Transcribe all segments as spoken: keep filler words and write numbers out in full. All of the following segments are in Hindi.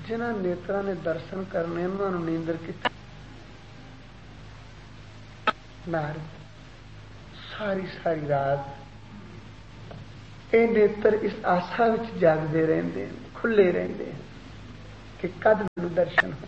जिन्हां नेत्रा ने दर्शन करने उन्होंने नींदर की नारद सारी सारी रात ये नेत्र इस आशा विच जागते रहते हैं, खुले रहते हैं कि कद मैनू दर्शन हो।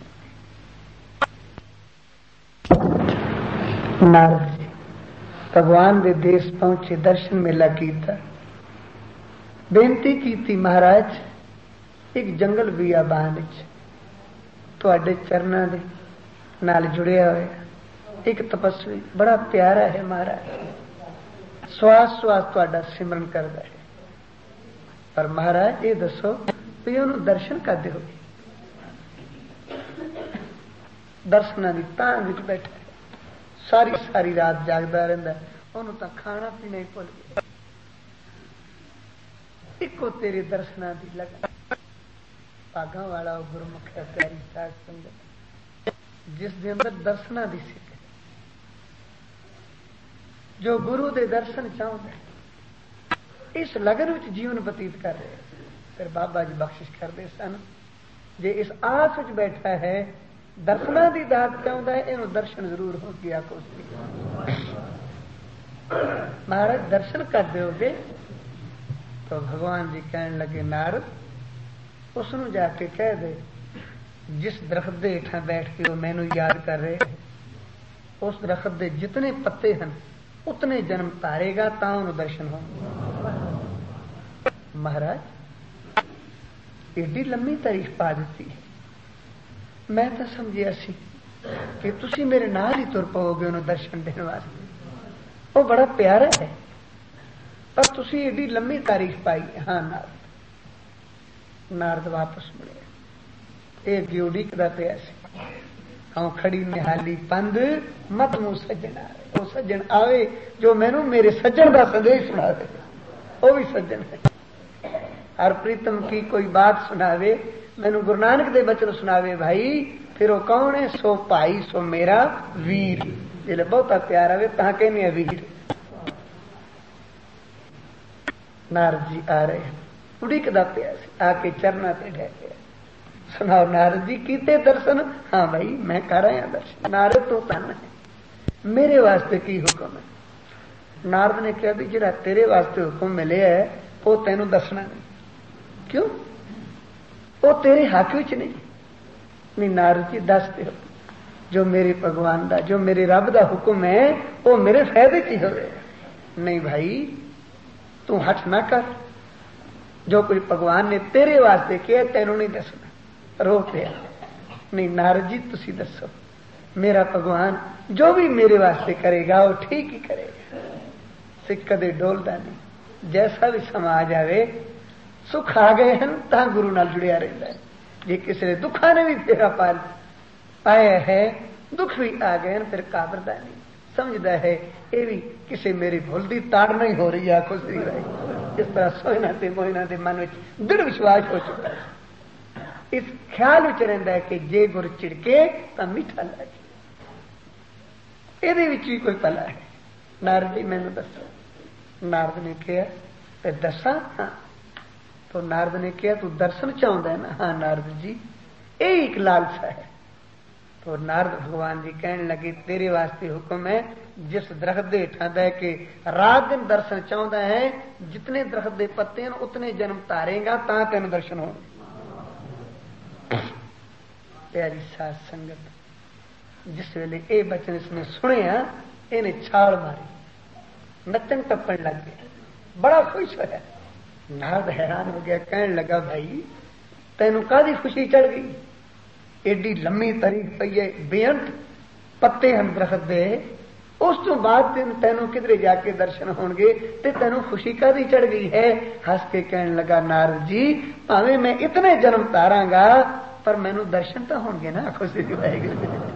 नारद जी भगवान के देश पहुंचे, दर्शन मेला किया, बेनती की महाराज एक जंगल बियाबान तुहाडे चरनां दे नाल जुड़िया होया एक तपस्वी बड़ा प्यारा है महाराज, श्वास श्वास तुहाडा सिमरन करता है, पर महाराज ये दसो भी उन्होंने दर्शन करते हो? दर्शना की तांग विच बैठा है, सारी सारी रात जागता रहता है, उन्होंने तो खाना पीना ही भुल गया। इको तेरे दर्शना की लगा भागा वाला गुरमुख है प्यारी साध संगत, जिस दे अंदर दर्शना की सिख, जो गुरु दे दर्शन चाहता है, इस लगन विच जीवन बतीत कर रहे। फिर बाबा जी बख्शिश करते सन, जे इस आस विच बैठा है, दर्शना की दात चाहता है, इन्हों दर्शन जरूर हो गया। महाराज दर्शन कर दोगे? तो भगवान जी कहने लगे नारद उसनू जाके कह दे जिस दरख्त के हेठां बैठ के वो मैनू याद कर रहे, उस दरख्त के जितने पत्ते हैं उतने जन्म तारेगा ता उन्होंने दर्शन हो। महाराज एडी लंबी तारीफ पा दी, मैं तो समझिया सी कि तुसी मेरे नाल ही तुर पाओगे उन्होंने दर्शन देने वास्ते, वो बड़ा प्यारा है, पर तुसी एडी लंबी तारीफ पाई। हाँ नारद नारद वापस मुड़े, एक ड्यूडी कदा पिया सी, हाँ खड़ी निहाली पंद मत मुंह सज्जन आवे, वो सज्जन आवे जो मैनू मेरे सज्जन का संदेश सुना दे, वो भी सज्जन है। हर प्रीतम की कोई बात सुनावे, मैनू गुरु नानक दे बचन सुनावे भाई, फिर वो कौन है? सो भाई सो मेरा वीर, जिले बहुता प्यार आवे ता कहने वीर। नारद जी आ रहे हैं, उड़ीकदा पिया आके चरना पे ढह गया। सुनाओ नारद जी कीते दर्शन? हाँ भाई मैं कर रहा दर्शन। नारद तो तन है, मेरे वास्ते की हुक्म है? नारद ने कहा भी जिहड़ा तेरे वास्ते हुक्म मिले है वो तेनू दसना नहीं। क्यों? वो तेरे हक विच नहीं। नहीं नारद जी दस दो, जो मेरे भगवान का जो मेरे रब का हुक्म है वो मेरे फायदे च ही हो। नहीं भाई तू हट ना कर, जो कोई भगवान ने तेरे वास्ते किया तेनू नहीं दसना। रो पिया। नहीं नारद जी तुसी दसो, मेरा भगवान जो भी मेरे वास्ते करेगा वो ठीक ही करेगा, सिख कदे डोलदा नहीं। जैसा भी समा आ जाए, सुख आ गए हैं ता गुरु नाल जुड़िया रहता है, जे किसी ने दुखा ने भी फेरा पा पाया है, दुख भी आ गए हैं, फिर काबरदा नहीं, समझदा है ये भी किसी मेरी भुल दी ताड़ नहीं हो रही है, खुश रही है। इस तरह सोयना ते मोयना दे मन में दृढ़ विश्वास हो चुका है, इस ख्याल विच रहिंदा है कि जे गुर चिड़के तो मीठा लगे, ये भी कोई भला है। नारद जी मैनू दसो। नारद ने कहा ते दसा? हाँ। तो नारद ने कहा तू दर्शन चाहता है ना? हाँ नारद जी ये एक लालसा है। तो नारद भगवान जी कहने लगे तेरे वास्ते हुक्म है, जिस दरख्त के हेठां बह के रात दिन दर्शन चाहता है, जितने दरख्त के पत्ते हैं उतने जन्म तारेगा ता तेन दर्शन हो। प्यारी साध संगत, जिस वेले ये बचन इसने सुने इन्हें छाल मारी, नचन टप्पन लग गया, बड़ा खुश होया। नारद हैरान हो गया, कहने लगा भाई तेनू कादी खुशी चढ़ गई? एडी लंबी तारीख पई है, बेअंत पत्ते हैं दरख्त दे, उस तो बाद तेन तेनू किधरे जाके दर्शन होंगे ते तेनू खुशी कादी चढ़ गई है? हंस के कहने लगा नारद जी भावे मैं इतने जन्म तारांगा पर मैनू दर्शन तो होंगे ना, खुशी दिवाएगी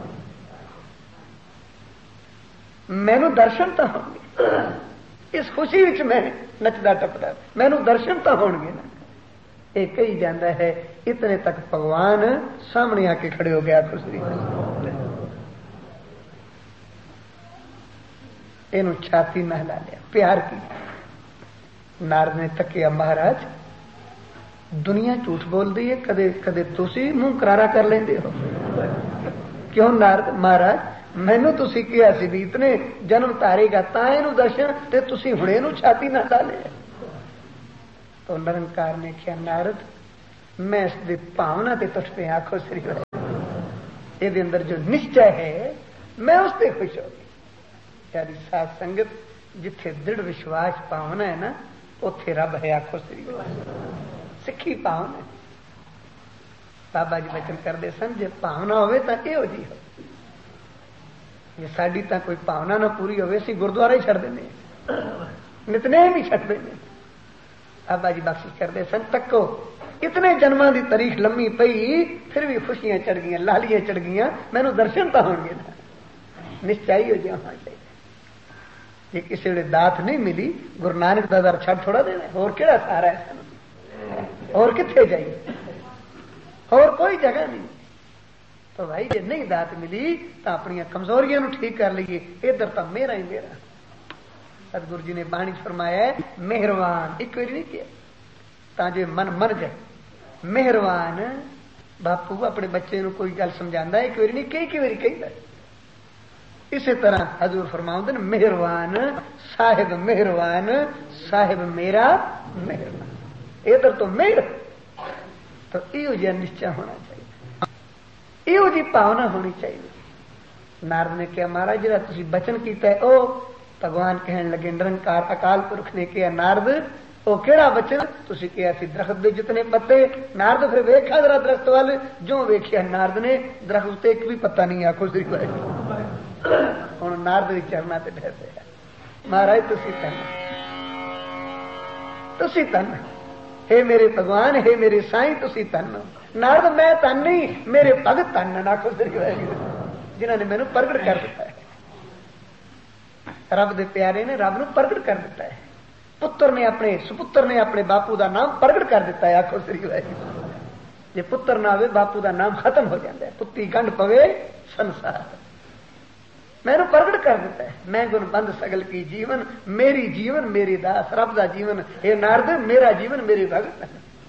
मैनू दर्शन तो होंगे, इस खुशी विच मैं नचदा टपदा, मैनू दर्शन तो होंगे ना। ये कही जाता है इतने तक भगवान सामने आके खड़े हो गया खुशी। इनू छाती महला लिया, प्यार की। नारद ने तकिया महाराज दुनिया झूठ बोलती है, कदे कदे तुसी मुंह करारा कर लेंदे हो। क्यों नारद महाराज मैनू तुसी किया सी भी इतने जन्म तारेगा तां इहनूं दर्शन ते तुसी हुणे इहनूं छाती ना डाले। तो निरंकार ने कहा नारद मैं इसकी भावना ते तुझ पे आखो श्री ये अंदर जो निश्चय है मैं उससे खुश हो गई। यारी सात संगत जिथे दृढ़ विश्वास भावना है ना उथे रब है। आखो श्री सिखी भावना बाबा जी वचन करते सन जे भावना होवे तां इहो जी हो। जे साडी तां कोई भावना ना पूरी होवे असीं गुरुद्वारा ही छड़ देने नितनेम ही छड़ देने। बाबा जी बख्शिश करते सन तक्को इतने जन्मां दी तारीख लम्मी पई फिर भी खुशियां चढ़ गई लालियां चढ़ गई मैनू दर्शन तो होंगे ना। निश्चय हो जाना चाहिए। जे किसी वे दात नहीं मिली गुरु नानक दा दर छड़ थोड़ा देना होर केड़ा सहारा है और किथे जाइए और कोई जगह नहीं। तो भाई जे नहीं दात मिली तो अपन कमजोरियां ठीक कर लीए इधर तो मेरा ही मेरा। सतगुरु जी ने बाणी फरमाया मेहरबान एक बार नहीं किया ताजे मन मन जाए। मेहरबान बापू अपने बच्चे को कोई गल समझाता एक बार नहीं कई कई बार कहता। इसी तरह हजूर फरमाउंदे मेहरबान साहिब मेहरबान साहिब मेरा मेहरबान इधर तो मेहर। तो इहो जिहा निश्चय होना चाहिए इहो जी भावना होनी चाहिए। नारद ने कहा महाराज जिहड़ा तुसीं बचन कीता है ओ भगवान कहन लगे निरंकार अकाल पुरख ने कहा नारद ओ केड़ा बचन तुसीं कहा सी दरख्त दे जितने पत्ते। नारद फिर वेखा जरा दरख्त वाल जो वेखिया नारद ने दरख्त उत्ते एक भी पत्ता नहीं। आखो श्री हुण नारद दे चरणां ते बैठे महाराज तुसीं धन तुसीं धन हे मेरे भगवान हे मेरे साईं तुसीं धन। नारद मैं धन नहीं मेरे भगत धन। आखो श्री जिन्होंने मैनू प्रगट कर दिता है। रब दे प्यारे ने रब नू प्रगट कर दिता है। पुत्र ने अपने सुपुत्र ने अपने बापू का नाम प्रगट कर दिता है। आखो श्री जे पुत्र ना आवे बापू का नाम खत्म हो जाता है। पुत्ती गंढ पवे संसार मैनू प्रगट कर दिता है। मैं गुण बंद सगल की जीवन मेरी जीवन मेरी दास रब का जीवन हे नारद मेरा जीवन मेरे भगत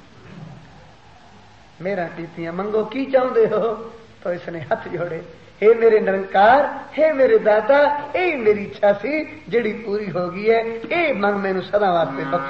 मेरा कीतियां मंगो की चाहते हो। तो इसने हाथ जोड़े हे मेरे निरंकार हे मेरे दाता यही मेरी इच्छा सी जिहड़ी पूरी हो गई है ये मंग मैनू सदा वास्ते बख्श।